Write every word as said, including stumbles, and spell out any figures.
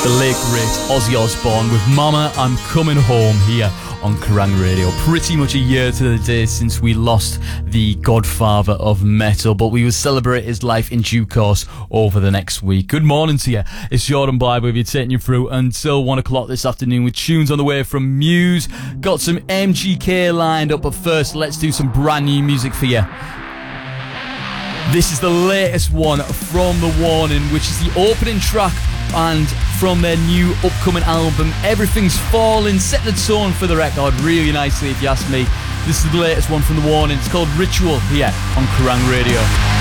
The late great Ozzy Osbourne with Mama, I'm Coming Home here on Kerrang Radio. Pretty much a year to the day since we lost the godfather of metal, but we will celebrate his life in due course over the next week. Good morning to you. It's Jordan Bible with you, taking you through until one o'clock this afternoon with tunes on the way from Muse. Got some M G K lined up, but first let's do some brand new music for you. This is the latest one from The Warning, which is the opening track and from their new upcoming album, Everything's Falling. Set the tone for the record really nicely, if you ask me. This is the latest one from The Warning. It's called Ritual here on Kerrang Radio.